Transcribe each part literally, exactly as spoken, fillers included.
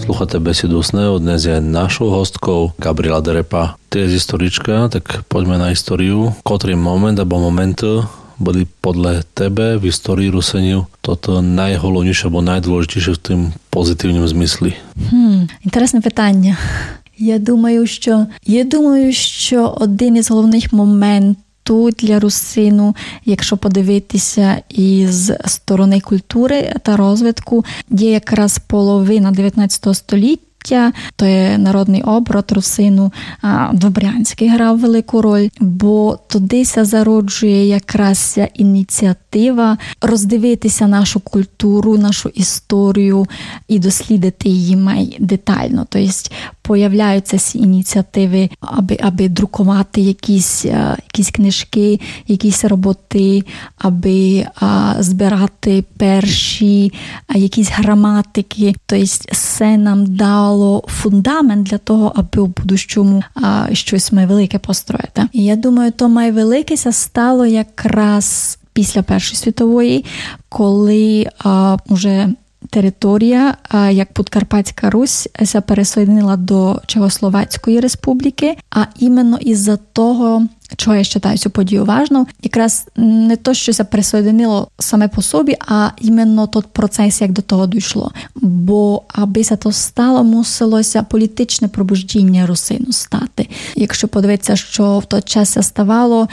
Slúchate besedu s Neo, dnes je našou hostkou Gabriela Derepa. Ty je historička, tak poďme na históriu. Ktorý moment alebo momenty boli podľa tebe v histórii Ruseniu toto найголовніше або найдважливіше в тим позитивному змислі? Хм, інтересне питання. Я думаю, що я думаю, що один із головних моментів тут для русину, якщо подивитися із сторони культури та розвитку, є якраз половина дев'ятнадцятого століття. То є народний обрат русину Добрянський грав велику роль, бо tudися зароджує якраз ініціатива роздивитися нашу культуру, нашу історію і дослідити її май детально. Тобто появляються ці ініціативи, аби, аби друкувати якісь, якісь книжки, якісь роботи, аби а, збирати перші а, якісь граматики. Тобто це нам дало фундамент для того, аби у будущому а, щось майвелике построїти. І я думаю, то майвеликеся стало якраз після Першої світової, коли а, уже територія, а, як Подкарпатська Русь, ся пересоєднила до Чехословацької республіки, а іменно із-за того, чого я вважаю цю подію важливо, якраз не то, що це присоєдинило саме по собі, а іменно той процес, як до того дійшло. Бо аби це то стало, мусилося політичне пробудження русину стати. Якщо подивитися, що в той час це ставало,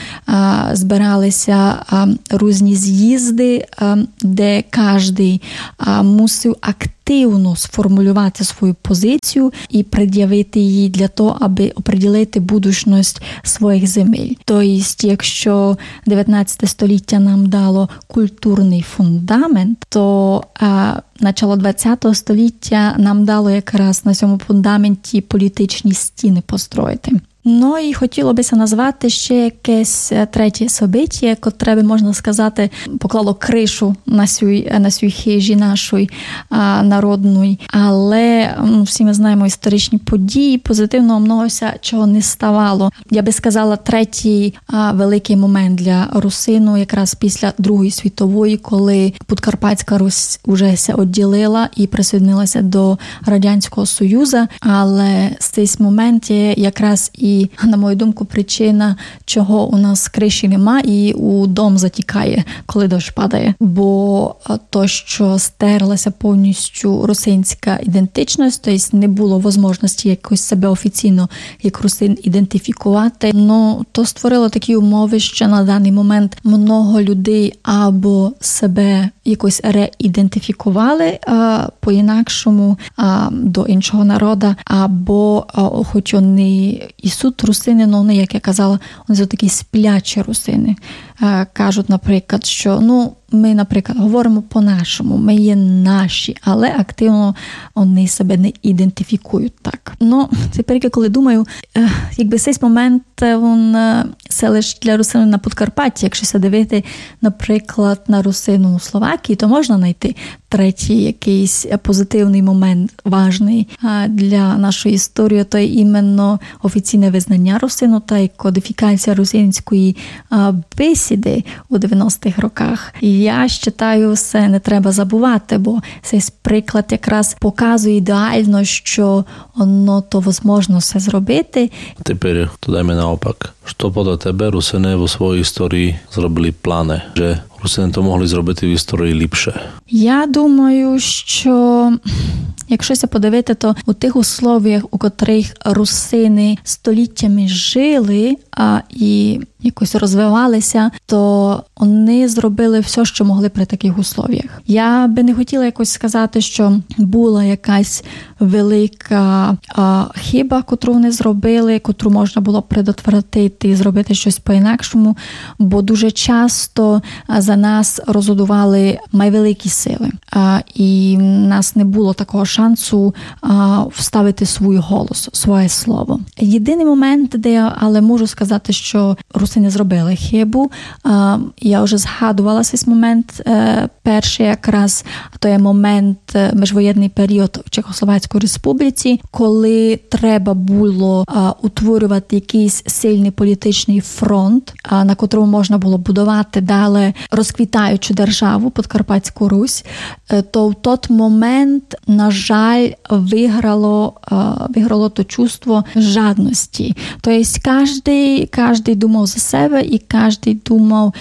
збиралися різні з'їзди, де кожен мусив активно сформулювати свою позицію і пред'явити її для того, аби оприділити будущність своїх земель. Тобто, якщо дев'ятнадцяте століття нам дало культурний фундамент, то а, начало двадцятого століття нам дало якраз на цьому фундаменті політичні стіни построїти. Ну і хотіло бися назвати ще якесь третє собиття, котре би, можна сказати, поклало кришу на цій на цій хижі нашої а, народної. Але ну, всі ми знаємо історичні події, позитивного многося чого не ставало. Я би сказала, третій а, великий момент для русину якраз після Другої світової, коли Подкарпатська Русь вже се відділила і присоединилася до Радянського Союзу. Але з цей момент є якраз і І, на мою думку, причина, чого у нас криші нема і у дом затікає, коли дощ падає. Бо то, що стерлася повністю русинська ідентичність, тобто не було можливості якось себе офіційно як русин ідентифікувати, ну, то створило такі умови, що на даний момент много людей або себе якось реідентифікували а, по-інакшому а, до іншого народу, або а, хоч вони і суд русини, але вони, як я казала, вони за такі сплячі русини. А, кажуть, наприклад, що, ну, ми, наприклад, говоримо по-нашому, ми є наші, але активно вони себе не ідентифікують так. Ну, тепер, коли думаю, якби цей момент, він, це лише для русини на Подкарпатті. Якщо се дивити, наприклад, на русину у Словакії, то можна знайти третій якийсь позитивний момент, важний для нашої історії, то є іменно офіційне визнання русину та й кодифікація русинської бесіди у дев'яностих роках. І я вважаю, це не треба забувати, бо цей приклад якраз показує ідеально, що воно то можливо все зробити. Тепер додайме наопак. Що подľa тебе русини vo svojej історії зробили плани, že русини то могли зробити в історії ліпше? Я думаю, що якщо се подивити, то у тих условіях, у котрих русини століттями жили а, і якось розвивалися, то вони зробили все, що могли при таких условіях. Я би не хотіла якось сказати, що була якась велика а, хиба, котру вони зробили, котру можна було предотвратити і зробити щось по-інакшому, бо дуже часто а, за нас розhodували найвеликі сили. А, і в нас не було такого шансу а, вставити свій голос, своє слово. Єдиний момент, де я але можу сказати, що русини зробили хибу, а, я вже згадувала цей момент. Е, перший якраз, то є момент, міжвоєнний період в Чехословацькій республіці, коли треба було а, утворювати якийсь сильний політичний фронт, а, на котрому можна було будувати далі розквітаючу державу, Подкарпатську Русь, то в той момент, на жаль, жаль, виграло, виграло то чувство жадності. Тобто кожен, кожен думав за себе і кожен думав,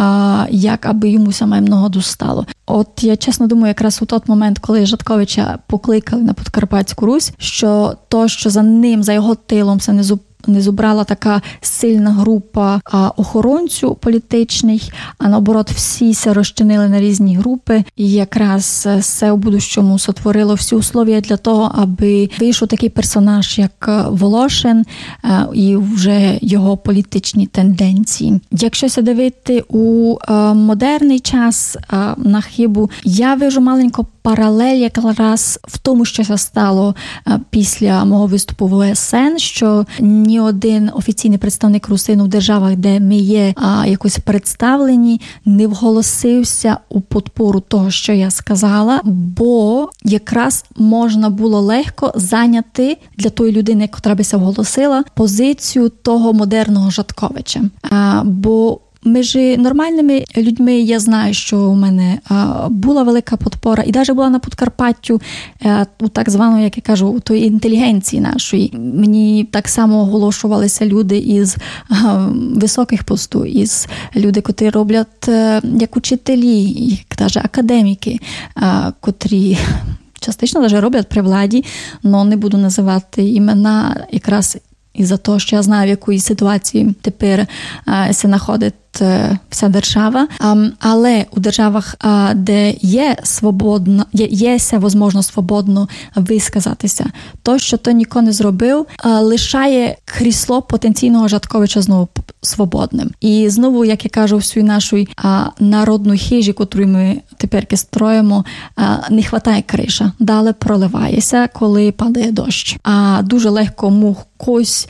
як аби йому саме много достало. От я чесно думаю, якраз у той момент, коли Жатковича покликали на Подкарпатську Русь, що то, що за ним, за його тилом все не зупинило, не зібрала така сильна група а, охоронців політичних, а наоборот всі се розчинили на різні групи, і якраз все у будущому сотворило всі условия для того, аби вийшов такий персонаж, як Волошин, а, і вже його політичні тенденції. Якщо се дивити у а, модерний час а, на хибу, я вижу маленько паралель якраз в тому, що це стало а, після мого виступу в О С Н, що ні один офіційний представник русину в державах, де ми є а, якось представлені, не вголосився у підпору того, що я сказала, бо якраз можна було легко зайняти для тої людини, яка би се вголосила, позицію того модерного Жатковича. А, бо між нормальними людьми я знаю, що у мене а, була велика підпора, і навіть була на Подкарпаттю а, у так званої, як я кажу, у тої інтелігенції нашої. Мені так само оголошувалися люди із а, високих посту, із люди, котрі роблять а, як учителі, як навіть академіки, а, котрі частично навіть роблять при владі, але не буду називати імена якраз із-за того, що я знаю, в якій ситуації тепер а, се знаходить вся держава, але у державах, де є свободно, є, є можливо свободно висказатися, то, що то ніхто не зробив, лишає крісло потенційного Жатковича знову свободним. І знову, як я кажу, всю нашу народну хижі, яку ми тепер строїмо, не хватає криша. Далі проливається, коли падає дощ. А дуже легко мог когось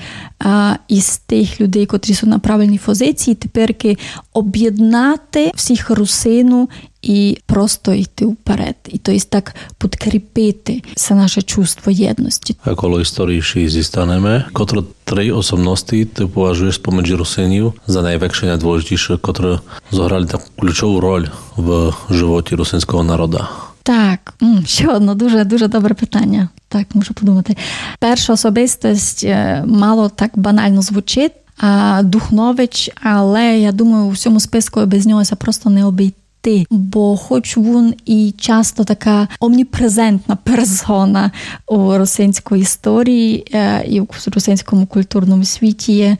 із тих людей, котрі са на правильній позиції, тепер об'єднати всіх русину і просто йти вперед. І то є так підкріпити це наше чувство єдності. A kolo histórii zistaneme, ktoré tri osobnosti ty považuješ spomedzi Rusinov za najväčšie, najdôležitejšie, ktoré zohrali takú kľúčovú roľ в živote rusinskого народа? Так, ще одне дуже-дуже добре питання. Так, можу подумати. Перша особистість мало так банально звучить, а Духнович, але я думаю, у всьому списку без нього це просто не обійти. Бо хоч він і часто така омніпрезентна персона у русинській історії і в русинському культурному світі є,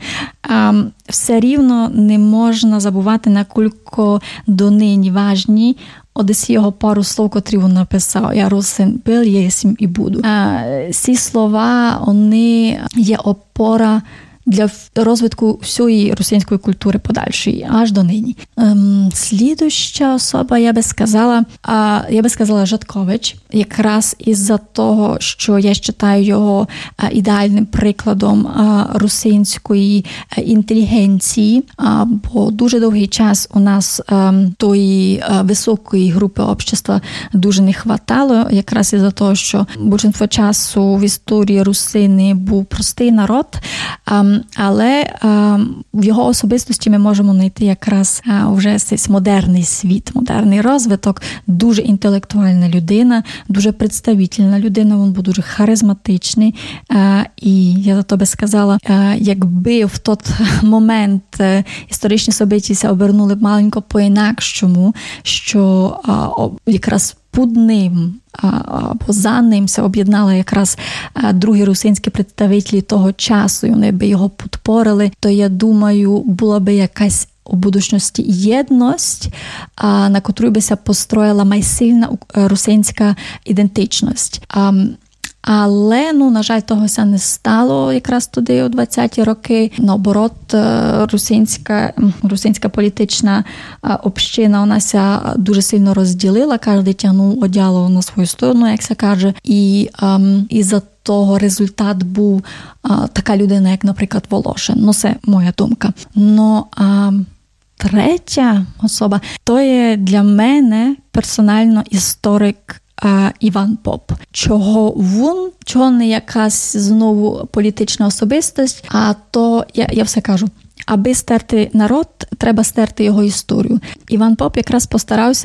все рівно не можна забувати, наскільки донині важні одесі його пару слов, котрі він написав. Я русин був, єсмь і буду. Ці слова, вони є опора для розвитку всієї російської культури подальшої, аж до нині. Ем, слідуща особа, я би сказала, а, я би сказала Жаткович, якраз із-за того, що я вважаю його а, ідеальним прикладом а, русинської а, інтелігенції, а, бо дуже довгий час у нас а, тої а, високої групи общества дуже не хватало, якраз із-за того, що більшість часу в історії русини був простий народ, а, але а, в його особистості ми можемо знайти якраз а, вже цей модерний світ, модерний розвиток, дуже інтелектуальна людина, дуже представительна людина, він був дуже харизматичний. А, і я за тобі сказала, а, якби в той момент а, історичні события обернули б маленько по-інакшому, що а, о, якраз під ним або за ним се об'єднали якраз другі русинські представителі того часу, і вони би його підпорили, то я думаю, була би якась у будучності єдність, на котру би се построїла майсильна русинська ідентичність. Але, ну, на жаль, того ся не стало якраз туди у двадцяті роки. Наоборот, русинська, русинська політична община, вона ся дуже сильно розділила, кожен тягнув одяло на свою сторону, як се каже, і, ем, і за того результат був е, така людина, як, наприклад, Волошин. Ну, це моя думка. Но е, третя особа, то є для мене персонально історик А, Іван Поп. Чого він, чого не якась знову політична особистість, а то, я, я все кажу, аби стерти народ, треба стерти його історію. Іван Поп якраз постарався, аби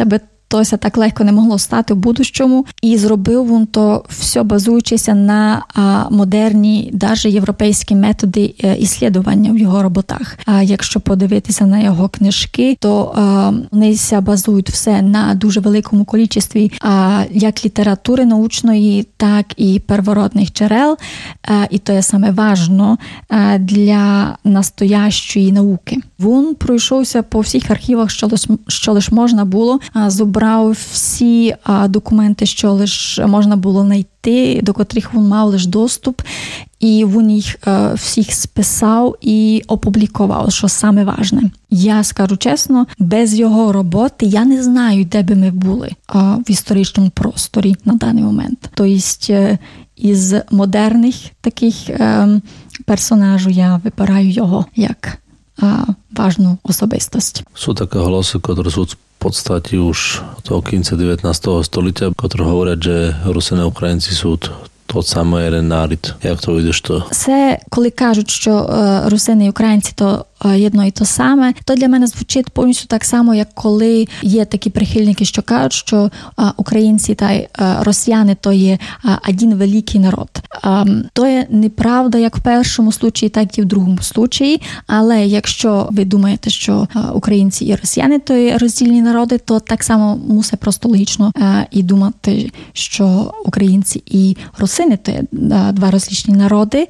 то ся так легко не могло стати в будущому. І зробив він то все базуючися на а, модерні, навіть європейські методи а, іслідування в його роботах. А якщо подивитися на його книжки, то а, вони ся базують все на дуже великому кількості а, як літератури научної, так і первородних джерел. А, і то є саме важно а, для настоящої науки. Він пройшовся по всіх архівах, що лиш, що лиш можна було, а, зібрав всі а, документи, що лиш можна було знайти, до котрих він мав лиш доступ, і він їх а, всіх списав і опублікував, що саме важне. Я скажу чесно, без його роботи я не знаю, де би ми були а, в історичному просторі на даний момент. Тобто, із модерних таких а, персонажів я вибираю його як а, важну особистость. Sú také hlasy, ktoré sú v podstate už od toho konca devätnásteho stolícia, ktoré hovoria, že Rusини a Українці sú тот самий jeden národ. Як to видиш то? Це, коли кажуть, що е, русини і українці то е, єдно і то саме, то для мене звучить повністю так само, як коли є такі прихильники, що кажуть, що е, українці та е, росіяни то є е, один великий народ. Е, то є неправда як в першому случаї, так і в другому случаї, але якщо ви думаєте, що е, українці і росіяни то є роздільні народи, то так само мусить просто логічно е, і думати, що українці і русини то є два розлічні народи,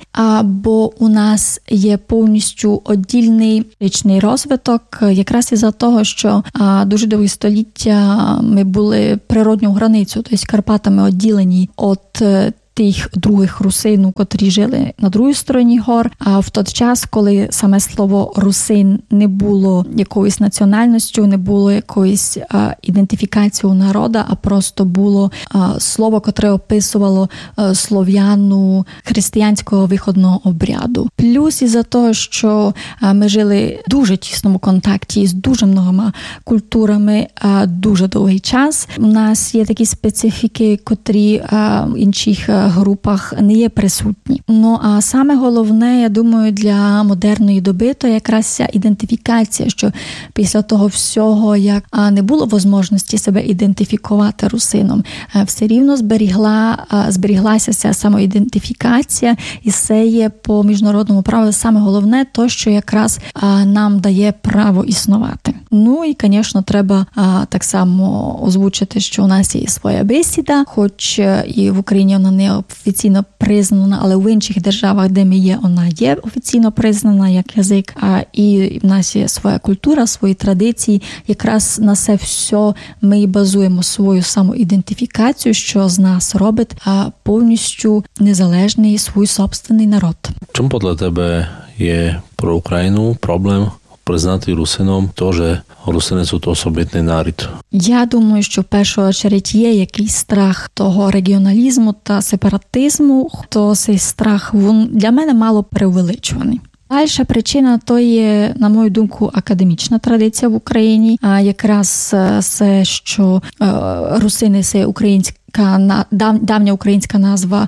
бо у нас є повністю віддільний річний розвиток, якраз із-за того, що дуже довгі століття ми були природньою границею, тобто Карпатами відділені від тих других русин, котрі жили на другій стороні гор, а в той час, коли саме слово русин не було якоюсь національністю, не було якоїсь а, ідентифікації народу, а просто було а, слово, котре описувало а, слов'яну християнського виходного обряду. Плюс із-за того, що а, ми жили в дуже тісному контакті з дуже многома культурами а, дуже довгий час, у нас є такі специфіки, котрі а, в інших групах не є присутні. Ну, а саме головне, я думаю, для модерної доби, то якраз ця ідентифікація, що після того всього, як не було можливості себе ідентифікувати русином, все рівно зберігла, зберіглася ця самоідентифікація, і це є по міжнародному праву саме головне, то, що якраз нам дає право існувати. Ну, і, звісно, треба так само озвучити, що у нас є своя бесіда, хоч і в Україні вона не офіційно признана, але в інших державах, де ми є, вона є офіційно признана як язик, а і в нас є своя культура, свої традиції. Якраз на це все ми базуємо свою самоідентифікацію, що з нас робить а повністю незалежний свій собственний народ. Чому, podľa тебе, je pro Ukrajinu problém признати русином то, що русини – це особітний народ? Я думаю, що в першу чергу є якийсь страх того регіоналізму та сепаратизму, то цей страх він для мене мало преувеличуваний. Дальша причина то є, на мою думку, академічна традиція в Україні, а якраз це, що русини – це українська, давня українська назва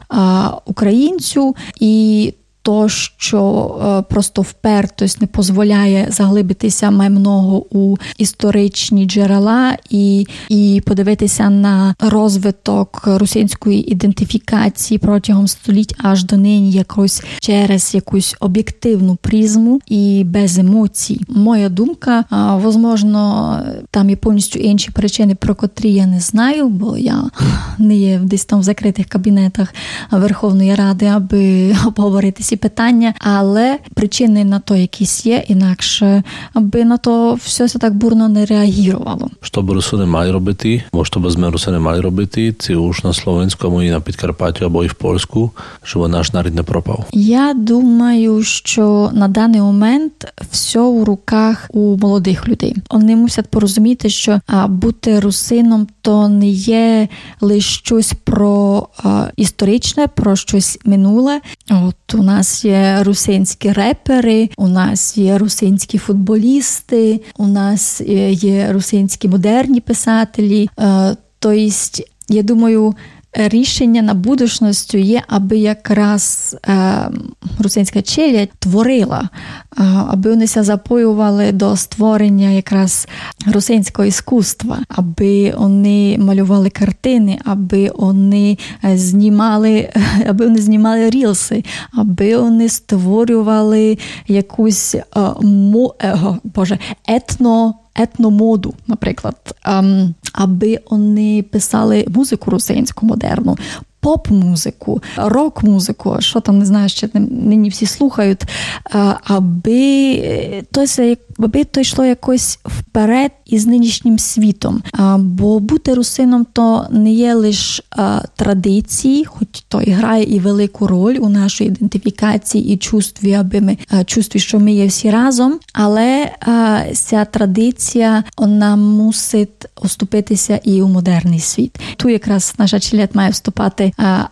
українцю, і то, що е, просто впертость не дозволяє заглибитися маймного у історичні джерела і, і подивитися на розвиток русинської ідентифікації протягом століть аж до нині якось через якусь об'єктивну призму і без емоцій. Моя думка, е, возможно, там є повністю інші причини, про котрі я не знаю, бо я не є десь там в закритих кабінетах Верховної Ради, аби обговорити питання, але причини на то якісь є, інакше аби на то все так бурно не реагувало. Що б русини мали робити, або що б ми русини мали робити, це уж на Словенську, або і на Підкарпаттю, або і в Польську, щоб наш народ не пропав? Я думаю, що на даний момент все у руках у молодих людей. Вони мусять порозуміти, що а, бути русином то не є лише щось про а, історичне, про щось минуле. От у нас є русинські репери, у нас є русинські футболісти, у нас є русинські модерні писателі. Тобто, я думаю, рішення на будущності є, аби якраз е, русинська челядь творила, е, аби вони ся запоювали до створення якраз русинського іскусства, аби вони малювали картини, аби вони знімали, аби вони знімали рілси, аби вони створювали якусь е, мо, е, боже, етно етномоду, наприклад, ем, аби вони писали музику русинську модерну, поп-музику, рок-музику, що там, не знаю, ще нині всі слухають, аби то, аби то йшло якось вперед із нинішнім світом. Бо бути русином то не є лише традиції, хоч то і грає і велику роль у нашій ідентифікації і чувстві, аби ми чувстві, що ми є всі разом, але ця традиція, вона мусить оступитися і у модерний світ. Тут якраз наша челядь має вступати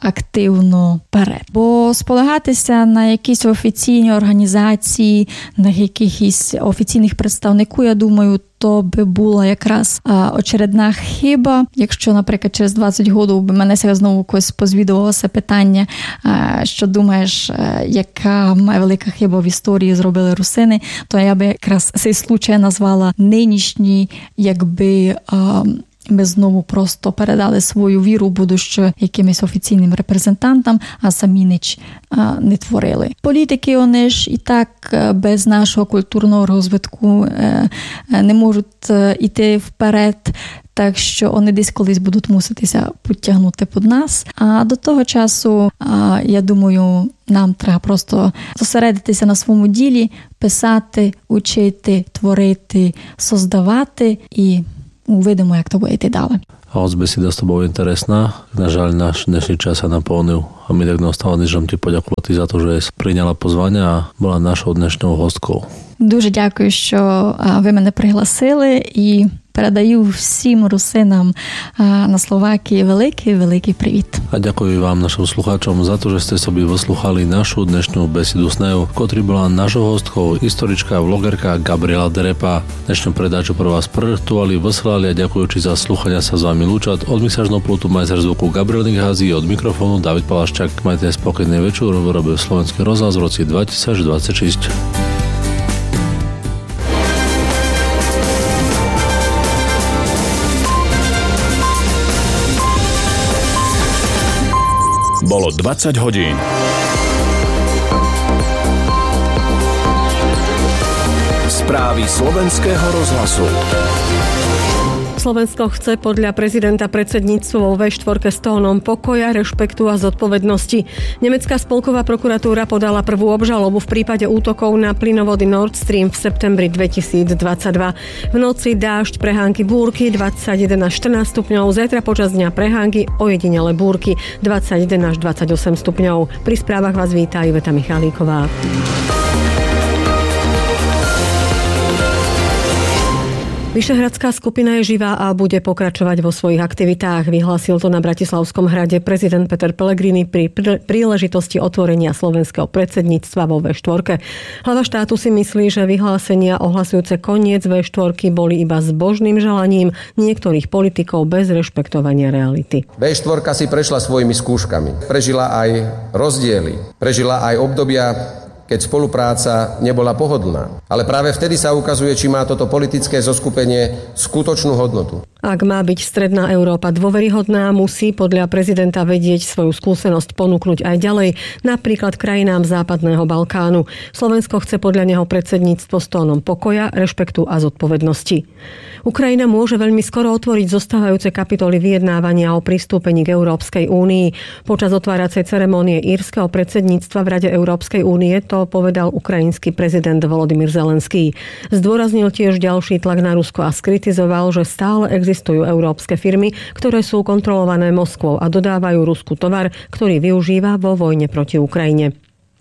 активно вперед. Бо сполагатися на якісь офіційні організації, на якихось офіційних представників, я думаю, то би була якраз а, очередна хиба. Якщо, наприклад, через двадцять років би мене знову когось позвідувалося питання, а, що думаєш, а, яка має велика хиба в історії зробили русини, то я би якраз цей случай назвала нинішній, якби а, ми знову просто передали свою віру, будучи якимось офіційним репрезентантам, а самі ніч а, не творили. Політики, вони ж і так без нашого культурного розвитку е, не можуть іти вперед, так що вони десь колись будуть муситися підтягнути під нас. А до того часу, а, я думаю, нам треба просто зосередитися на своєму ділі, писати, учити, творити, создавати і uvidimo, jak to bude yти dale. A hoc beseda s tobou je interesná. Na žaľ, náš dnešný čas sa naplnil a mi tak neostáva, než vám ti poďakovať za to, že prийняла позвання a bola našou dnešnou hostkou. Дуже дякую, що ви мене пригласили, і передаю всім русинам на Словакії великий-великий привіт. A ďakujem vám, našim slucháčom, za to, že ste sobie vyslúchali našu dnešnú besedu s Neou, ktorý bola našou hostkou, historička a vlogerka Gabriela Derepa. Dnešnú predáču pre vás projektovali, vysielali a ďakujúči za slúchania sa s vami lúčať. Od mixážneho pultu majster zvuku Gabriel Nighazi, od mikrofónu David Palaščák. Majte spokojný večer, robil Slovenský rozhlas v roci dvetisícdvadsaťšesť. Bolo dvadsať hodín. Správy slovenského rozhlasu. Slovensko chce podľa prezidenta predsedníctvo vo vé štyri s tónom pokoja, rešpektu a zodpovednosti. Nemecká spolková prokuratúra podala prvú obžalobu v prípade útokov na plynovody Nord Stream v septembri dvetisícdvadsaťdva. V noci dážď, prehánky, búrky dvadsaťjeden až štrnásť stupňov, zajtra počas dňa prehánky, ojedinele búrky dvadsaťjeden až dvadsaťosem stupňov. Pri správach vás víta Iveta Michalíková. Vyšehradská skupina je živá a bude pokračovať vo svojich aktivitách. Vyhlásil to na Bratislavskom hrade prezident Peter Pellegrini pri príležitosti otvorenia slovenského predsedníctva vo vé štyri. Hlava štátu si myslí, že vyhlásenia ohlasujúce koniec vé štyri boli iba zbožným želaním niektorých politikov bez rešpektovania reality. vé štyri si prešla svojimi skúškami. Prežila aj rozdiely. Prežila aj obdobia, keď spolupráca nebola pohodlná. Ale práve vtedy sa ukazuje, či má toto politické zoskupenie skutočnú hodnotu. Ak má byť stredná Európa dôveryhodná, musí podľa prezidenta vedieť svoju skúsenosť ponúknuť aj ďalej, napríklad krajinám západného Balkánu. Slovensko chce podľa neho predsedníctvo s tónom pokoja, rešpektu a zodpovednosti. Ukrajina môže veľmi skoro otvoriť zostávajúce kapitoly vyjednávania o pristúpení k Európskej únii. Počas otváracej ceremónie írskeho predsedníctva v Rade Európskej únie to povedal ukrajinský prezident Volodymyr Zelenský. Zdôraznil tiež ďalší tlak na Rusko a skritizoval, že stále existujú európske firmy, ktoré sú kontrolované Moskvou a dodávajú Rusku tovar, ktorý využíva vo vojne proti Ukrajine.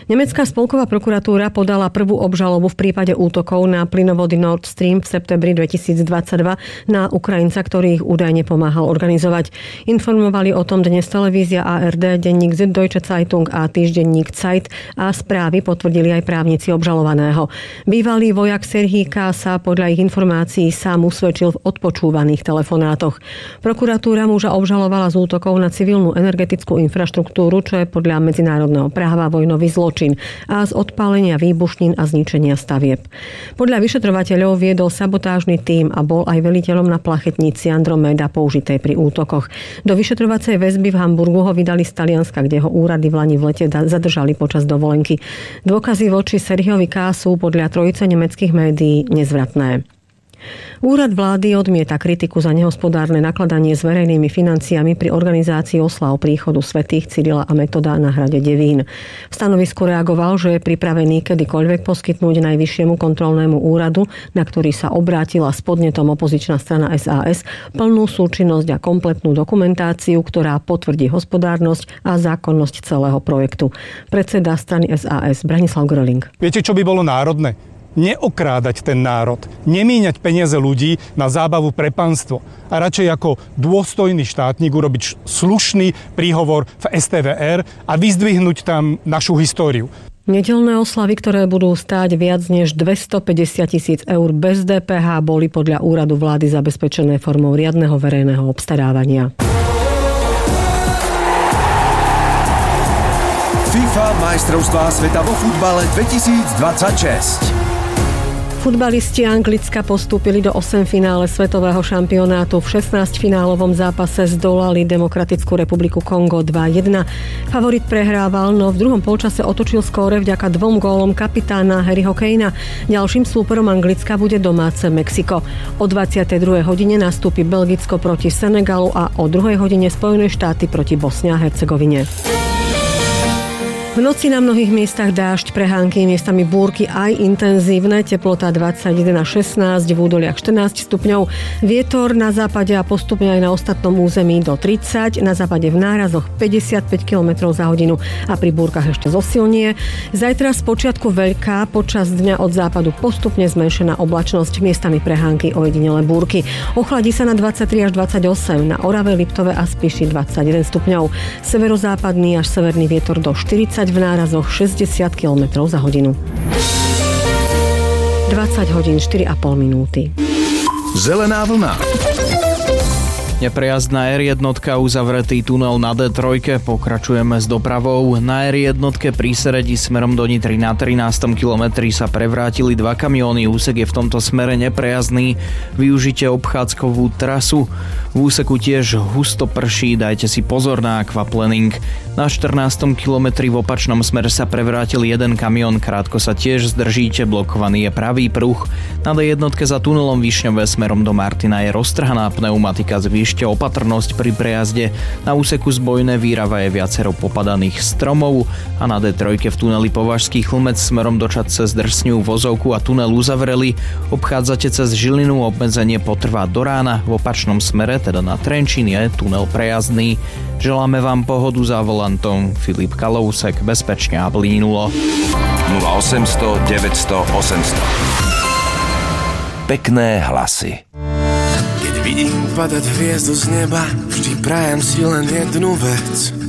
Nemecká spolková prokuratúra podala prvú obžalobu v prípade útokov na plynovody Nord Stream v septembri dvetisícdvadsaťdva na Ukrajinca, ktorý ich údajne pomáhal organizovať. Informovali o tom dnes televízia á er dé, denník Süddeutsche Zeitung a týždenník Zeit a správy potvrdili aj právnici obžalovaného. Bývalý vojak Serhij K. sa podľa ich informácií sám usvedčil v odpočúvaných telefonátoch. Prokuratúra muža obžalovala z útokov na civilnú energetickú infraštruktúru, čo je podľa medzinárodného práva vojnový zločin, a z odpálenia výbušnín a zničenia stavieb. Podľa vyšetrovateľov viedol sabotážny tím a bol aj veliteľom na plachetnici Andromeda použitej pri útokoch. Do vyšetrovacej väzby v Hamburgu ho vydali z Talianska, kde ho úrady v lani v lete zadržali počas dovolenky. Dôkazy voči Serhijovi K. sú podľa trojice nemeckých médií nezvratné. Úrad vlády odmieta kritiku za nehospodárne nakladanie s verejnými financiami pri organizácii oslav príchodu svätých Cyrila a Metoda na hrade Devín. V stanovisku reagoval, že je pripravený kedykoľvek poskytnúť Najvyššiemu kontrolnému úradu, na ktorý sa obrátila s podnetom opozičná strana es a es, plnú súčinnosť a kompletnú dokumentáciu, ktorá potvrdí hospodárnosť a zákonnosť celého projektu. Predseda strany es a es Branislav Gröling. Viete, čo by bolo národné? Neokrádať ten národ, nemíňať peniaze ľudí na zábavu pre panstvo a radšej ako dôstojný štátnik urobiť slušný príhovor v es té vé er a vyzdvihnúť tam našu históriu. Nedeľné oslavy, ktoré budú stáť viac než dvestopäťdesiat tisíc eur bez dé pé há, boli podľa úradu vlády zabezpečené formou riadneho verejného obstarávania. FIFA majstrovstvá sveta vo futbale dvetisícdvadsaťšesť. Futbalisti Anglicka postúpili do osemfinále svetového šampionátu. V šestnásťfinálovom zápase zdolali Demokratickú republiku Kongo dva jedna. Favorit prehrával, no v druhom polčase otočil skóre vďaka dvom gólom kapitána Harryho Kanea. Ďalším súperom Anglicka bude domáce Mexiko. O dvadsiatej druhej hodine nastúpi Belgicko proti Senegalu a o druhej hodine Spojené štáty proti Bosne a Hercegovine. V noci na mnohých miestach dážď, prehánky, miestami búrky aj intenzívne, teplota dvadsaťjeden až šestnásť, v údoliach štrnásť stupňov, vietor na západe a postupne aj na ostatnom území do tridsať, na západe v nárazoch päťdesiatpäť kilometrov za hodinu a pri búrkach ešte zosilnie. Zajtra z počiatku veľká, počas dňa od západu postupne zmenšená oblačnosť, miestami prehánky, ojedinele búrky. Ochladí sa na dvadsaťtri až dvadsaťosem, na Orave, Liptove a Spiši dvadsaťjeden stupňov, severozápadný až severný vietor do štyridsať, v nárazoch šesťdesiat kilometrov za hodinu. dvadsať hodín štyri a pol minúty. Zelená vlna. Neprejazdná er jedna, uzavretý tunel na dé tri, pokračujeme s dopravou. Na er jedna pri Seredi smerom do Nitry na trinástom kilometri sa prevrátili dva kamióny, úsek je v tomto smere neprejazdný, využite obchádzkovú trasu. V úseku tiež husto prší, dajte si pozor na aquaplaning. Na štrnástom kilometri v opačnom smere sa prevrátil jeden kamión, krátko sa tiež zdržíte, blokovaný je pravý pruh. Na dé jedna za tunelom Višňové smerom do Martina je roztrhaná pneumatika, zvýšte opatrnosť pri prejazde. Na úseku Zbojné Výrava je viacero popadaných stromov a na dé tri v tuneli Považský Chlmec smerom do Čadce zdrsňujú vozovku a tunel uzavreli. Obchádzate cez Žilinu, obmedzenie potrvá do rána, v opačnom smere, teda na Trenčín, je tunel prejazdný. Želáme vám pohodu za volantom. Filip Kalousek, bezpečne a plynulo. nula osemsto deväťsto osemsto. Pekné hlasy. Vidím padať hviezdu z neba, vždy prajem si len jednu vec.